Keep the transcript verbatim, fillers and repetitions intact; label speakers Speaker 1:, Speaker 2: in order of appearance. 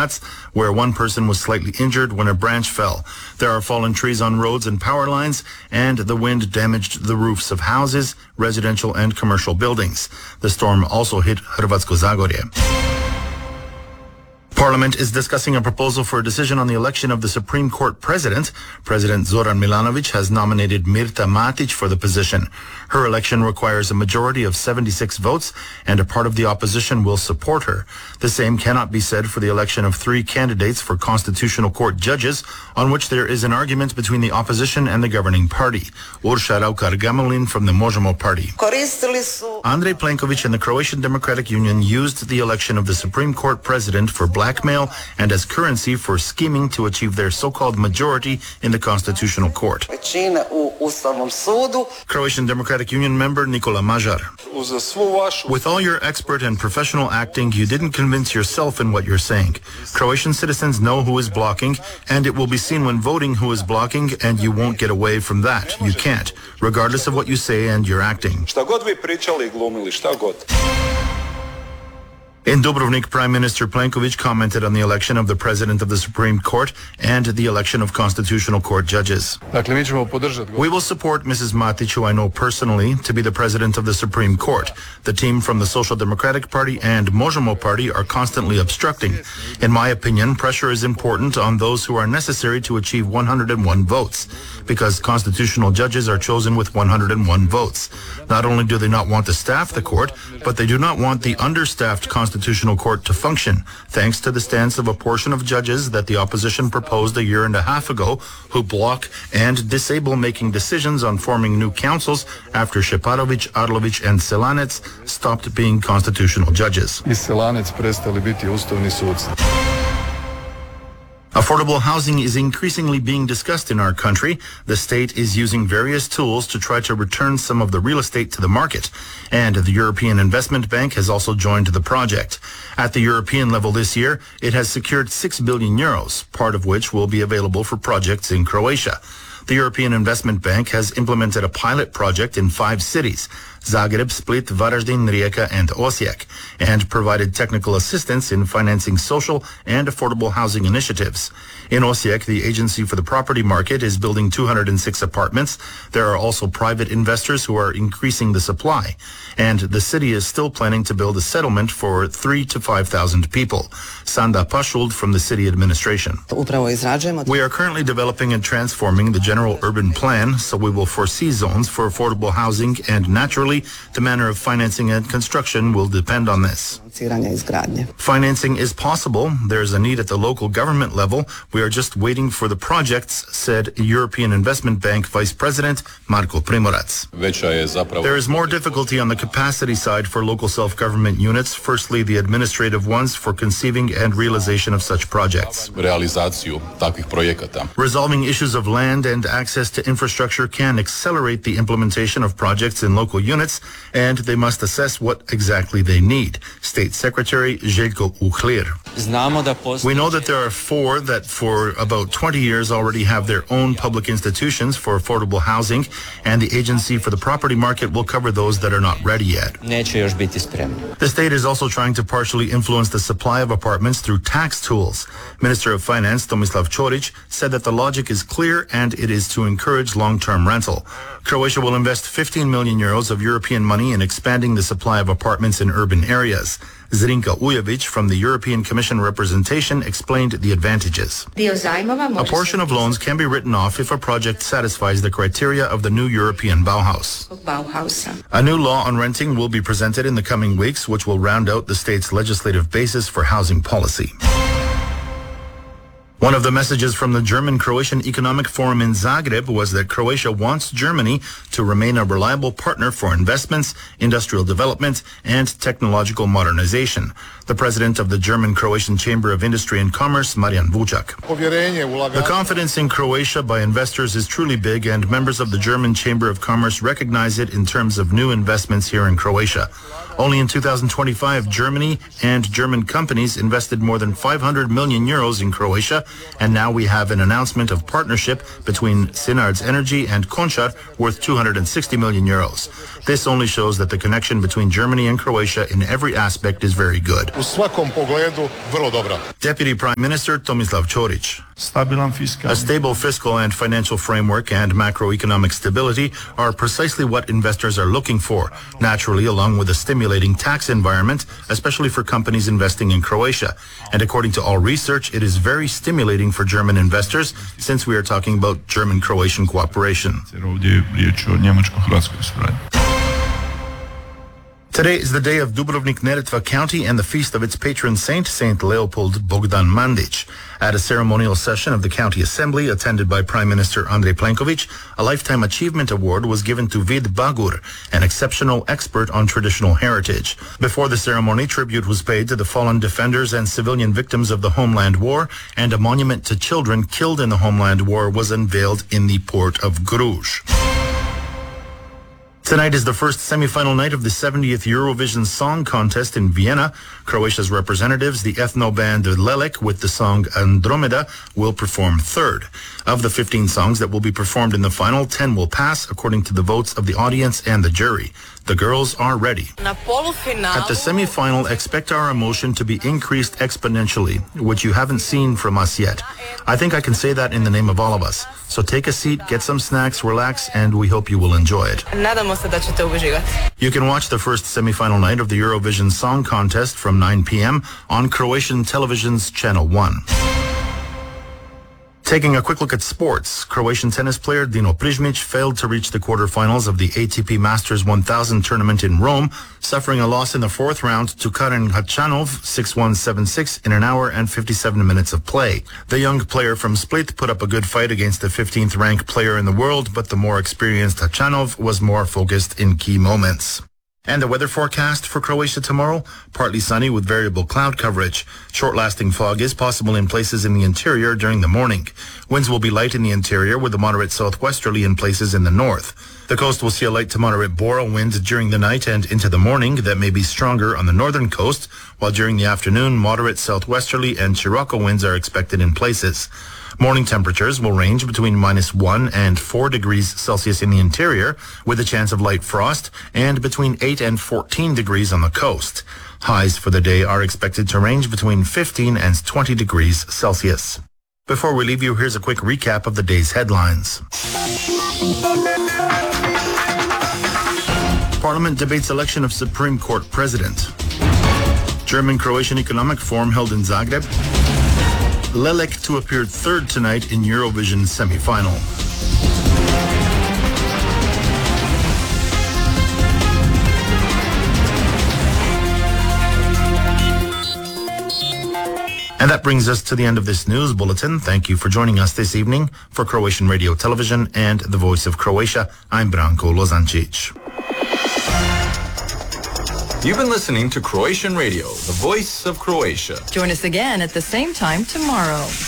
Speaker 1: Graz, where one person was slightly injured when a branch fell. There are fallen trees on roads and power lines, and the wind damaged the roofs of houses, residential and commercial buildings. The storm also hit Hrvatsko Zagorje. Parliament is discussing a proposal for a decision on the election of the Supreme Court president. President Zoran Milanovic has nominated Mirta Matic for the position. Her election requires a majority of seventy-six votes, and a part of the opposition will support her. The same cannot be said for the election of three candidates for Constitutional Court judges, on which there is an argument between the opposition and the governing party. Urša Raukar-Gamulin from the Možemo party. Andrej Plenković and the Croatian Democratic Union used the election of the Supreme Court president for blackmail and as currency for scheming to achieve their so-called majority in the Constitutional Court. Croatian Democratic Union member Nikola Majar. With all your expert and professional acting, you didn't convince yourself in what you're saying. Croatian citizens know who is blocking, and it will be seen when voting who is blocking, and you won't get away from that. You can't, regardless of what you say and your acting. In Dubrovnik, Prime Minister Plenković commented on the election of the President of the Supreme Court and the election of Constitutional Court judges. We will support Missus Matic, who I know personally, to be the President of the Supreme Court. The team from the Social Democratic Party and Možemo Party are constantly obstructing. In my opinion, pressure is important on those who are necessary to achieve one hundred one votes, because constitutional judges are chosen with one hundred one votes. Not only do they not want to staff the court, but they do not want the understaffed Constitutional Constitutional Court to function, thanks to the stance of a portion of judges that the opposition proposed a year and a half ago, who block and disable making decisions on forming new councils after Šeparović, Arlović and Selanec stopped being constitutional judges. Affordable housing is increasingly being discussed in our country. The state is using various tools to try to return some of the real estate to the market. And the European Investment Bank has also joined the project. At the European level this year, it has secured six billion euros, part of which will be available for projects in Croatia. The European Investment Bank has implemented a pilot project in five cities, Zagreb, Split, Varaždin, Rijeka, and Osijek, and provided technical assistance in financing social and affordable housing initiatives. In Osijek, the Agency for the Property Market is building two hundred six apartments. There are also private investors who are increasing the supply. And the city is still planning to build a settlement for three to five thousand people. Sanda Pashuld from the city administration. We are currently developing and transforming the general urban plan, so we will foresee zones for affordable housing, and naturally, the manner of financing and construction will depend on this. Financing is possible. There is a need at the local government level. We are just waiting for the projects, said European Investment Bank Vice President Marko Primorac. There is more difficulty on the capacity side for local self-government units. Firstly, the administrative ones for conceiving and realization of such projects. Resolving issues of land and access to infrastructure can accelerate the implementation of projects in local units, and they must assess what exactly they need. State Secretary Željko Uhlir. We know that there are four that for about twenty years already have their own public institutions for affordable housing, and the Agency for the Property Market will cover those that are not ready yet. The state is also trying to partially influence the supply of apartments through tax tools. Minister of Finance Tomislav Ćorić said that the logic is clear and it is to encourage long-term rental. Croatia will invest fifteen million euros of European money in expanding the supply of apartments in urban areas. Zrinka Ujović from the European Commission representation explained the advantages. A portion of loans can be written off if a project satisfies the criteria of the new European Bauhaus. A new law on renting will be presented in the coming weeks, which will round out the state's legislative basis for housing policy. One of the messages from the German-Croatian Economic Forum in Zagreb was that Croatia wants Germany to remain a reliable partner for investments, industrial development, and technological modernization. The president of the German-Croatian Chamber of Industry and Commerce, Marian Vučak. The confidence in Croatia by investors is truly big, and members of the German Chamber of Commerce recognize it in terms of new investments here in Croatia. Only in two thousand twenty-five, Germany and German companies invested more than five hundred million euros in Croatia, and now we have an announcement of partnership between Sinards Energy and Končar worth two hundred sixty million euros. This only shows that the connection between Germany and Croatia in every aspect is very good.
Speaker 2: u svakom pogledu vrlo dobra.
Speaker 1: Deputy Prime Minister Tomislav Ćorić.
Speaker 3: Stabilan fiskalni.
Speaker 1: A stable fiscal and financial framework and macroeconomic stability are precisely what investors are looking for, naturally along with a stimulating tax environment, especially for companies investing in Croatia. And according to all research, it is very stimulating for German investors since we are talking about German-Croatian cooperation.
Speaker 3: Ovdje je riječ o njemačko-hrvatskoj suradnji.
Speaker 1: Today is the day of Dubrovnik-Neretva County and the feast of its patron saint, Saint Leopold Bogdan Mandić. At a ceremonial session of the County Assembly attended by Prime Minister Andrej Plenković, a Lifetime Achievement Award was given to Vid Bagur, an exceptional expert on traditional heritage. Before the ceremony, tribute was paid to the fallen defenders and civilian victims of the Homeland War, and a monument to children killed in the Homeland War was unveiled in the port of Gruž. Tonight is the first semi-final night of the seventieth Eurovision Song Contest in Vienna. Croatia's representatives, the ethno band Lelek, with the song Andromeda, will perform third. Of the fifteen songs that will be performed in the final, ten will pass, according to the votes of the audience and the jury. The girls are ready. At the semi-final, expect our emotion to be increased exponentially, which you haven't seen from us yet. I think I can say that in the name of all of us. So take a seat, get some snacks, relax, and we hope you will enjoy it. You can watch the first semi-final night of the Eurovision Song Contest from nine p.m. on Croatian Television's Channel one. Taking a quick look at sports, Croatian tennis player Dino Prizmic failed to reach the quarterfinals of the A T P Masters one thousand tournament in Rome, suffering a loss in the fourth round to Karen Khachanov six one seven six in an hour and fifty-seven minutes of play. The young player from Split put up a good fight against the fifteenth ranked player in the world, but the more experienced Khachanov was more focused in key moments. And the weather forecast for Croatia tomorrow, partly sunny with variable cloud coverage. Short-lasting fog is possible in places in the interior during the morning. Winds will be light in the interior with a moderate southwesterly in places in the north. The coast will see a light to moderate Bora wind during the night and into the morning that may be stronger on the northern coast, while during the afternoon, moderate southwesterly and Scirocco winds are expected in places. Morning temperatures will range between minus one and four degrees Celsius in the interior, with a chance of light frost, and between eight and fourteen degrees on the coast. Highs for the day are expected to range between fifteen and twenty degrees Celsius. Before we leave you, here's a quick recap of the day's headlines. Parliament debates election of Supreme Court President. German-Croatian Economic Forum held in Zagreb. Lelek to appear third tonight in Eurovision semi-final. And that brings us to the end of this news bulletin. Thank you for joining us this evening. For Croatian Radio Television and the Voice of Croatia, I'm Branko Lozancic.
Speaker 4: You've been listening to Croatian Radio, the Voice of Croatia.
Speaker 5: Join us again at the same time tomorrow.